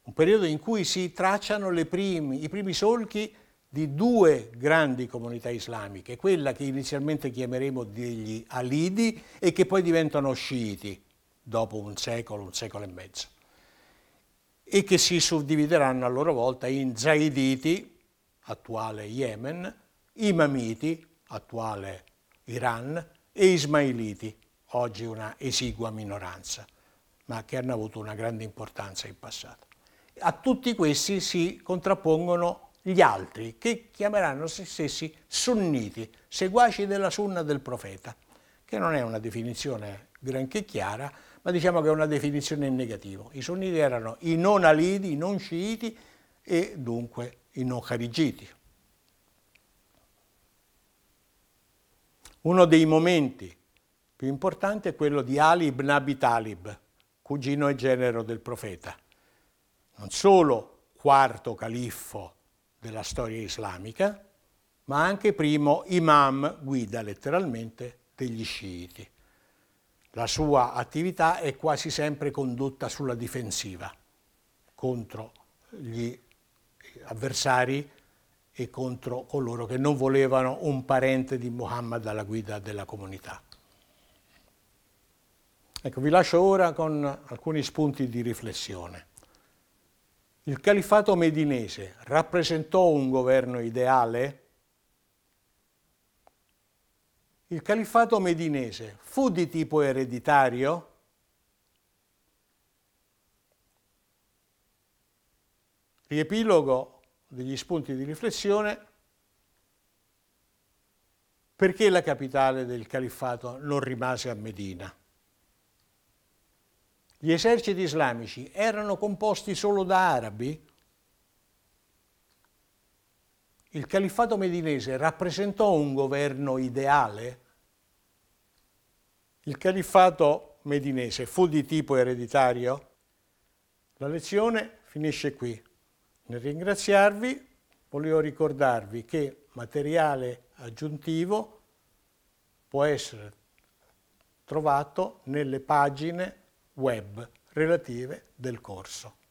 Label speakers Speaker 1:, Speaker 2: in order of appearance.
Speaker 1: un periodo in cui si tracciano i primi solchi di due grandi comunità islamiche, quella che inizialmente chiameremo degli Alidi e che poi diventano sciiti dopo un secolo e mezzo, e che si suddivideranno a loro volta in Zaiditi, attuale Yemen, Imamiti, attuale Iran, e Ismailiti, oggi una esigua minoranza, ma che hanno avuto una grande importanza in passato. A tutti questi si contrappongono gli altri, che chiameranno se stessi sunniti, seguaci della sunna del profeta, che non è una definizione granché chiara, ma diciamo che è una definizione in negativo. I sunniti erano i non alidi, i non sciiti e dunque i non carigiti. Uno dei momenti più importanti è quello di Ali ibn Abi Talib, cugino e genero del profeta, non solo quarto califfo della storia islamica, ma anche primo imam, guida letteralmente, degli sciiti. La sua attività è quasi sempre condotta sulla difensiva contro gli avversari e contro coloro che non volevano un parente di Muhammad alla guida della comunità. Ecco, vi lascio ora con alcuni spunti di riflessione. Il califfato medinese rappresentò un governo ideale? Il califfato medinese fu di tipo ereditario? Riepilogo degli spunti di riflessione: perché la capitale del califfato non rimase a Medina? Gli eserciti islamici erano composti solo da arabi? Il califfato medinese rappresentò un governo ideale? Il califfato medinese fu di tipo ereditario? La lezione finisce qui. Nel ringraziarvi, volevo ricordarvi che materiale aggiuntivo può essere trovato nelle pagine web relative del corso.